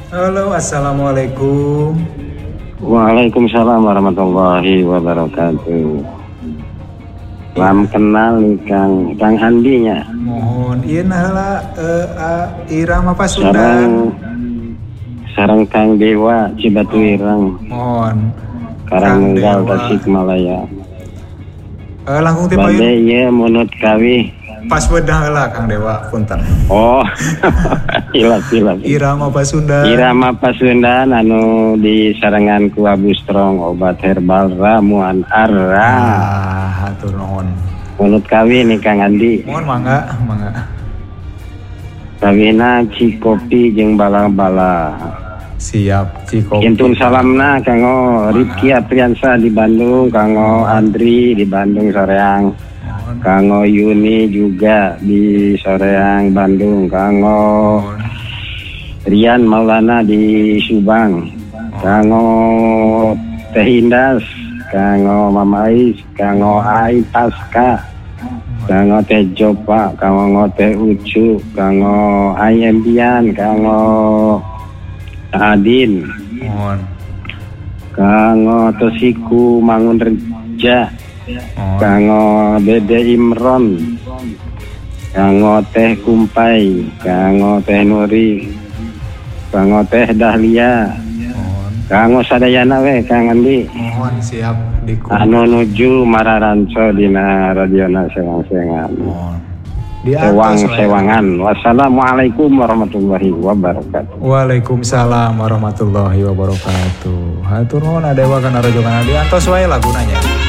Halo, assalamualaikum. Waalaikumsalam warahmatullahi wabarakatuh. Salam kenal nih Kang Andinya. Mohon ieu naheula Irama Pasundan. Sareng Kang Dewa Cibatu Ireng. Mohon. Karangunggal Tasikmalaya. Langkung ti Bade payun. ieu munut kawi. Pas bedah heula Kang Dewa, punten. Oh. Hilap. Irama Pasundan. Irama Pasundan anu disarengan ku Abu Strong obat herbal ramuan arra. Hatur nuhun. Munut kawi nih Kang Andi. Mohon mangga. Kawina Cikopi jeung bala-bala. Siap, Cikopi. Intun salamna kanggo Rifki Apriansa di Bandung, kanggo Andri di Bandung Soreang, kanggo Yuni juga di Soreang Bandung, kanggo Rian Maulana di Subang, kanggo Teh Indas, kanggo Mama Ais, kanggo Ai Paska, kanggo Teh Jopa, kanggo Teh Ucu, kanggo Ai Empian, kanggo Adin, kanggo Tosiku Mangun Reja, kanggo Dede Imron, kanggo Teh Kumpai, kanggo Teh Nuri, kanggo Teh Dahlia, kanggo sadayana we Kang Andi. Mohon siap Anu nuju Mararanco dina radiona sengang-sengan. Sewangan. Wassalamualaikum warahmatullahi wabarakatuh. Waalaikumsalam warahmatullahi wabarakatuh. Hatur nuhun adewa kana rojokan diantos wae lagunanya.